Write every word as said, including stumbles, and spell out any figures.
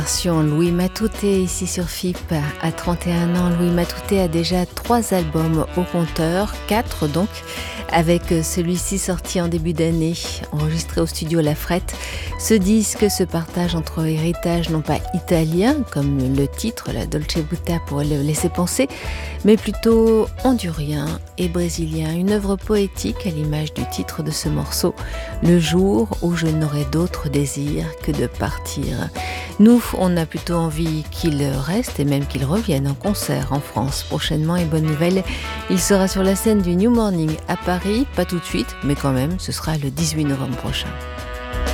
Version Louis Matouté ici sur F I P. À trente et un ans, Louis Matouté a déjà trois albums au compteur, quatre donc, avec celui-ci sorti en début d'année, enregistré au studio La Frette. Ce disque se partage entre héritage non pas italien, comme le titre, la Dolce Vita pourrait le laisser penser, mais plutôt hondurien et brésilien. Une œuvre poétique à l'image du titre de ce morceau, Le jour où je n'aurai d'autre désir que de partir. Nous, on a plutôt envie qu'il reste et même qu'il revienne en concert en France prochainement. Et bonne nouvelle, il sera sur la scène du New Morning à Paris, pas tout de suite, mais quand même, ce sera le dix-huit novembre prochain.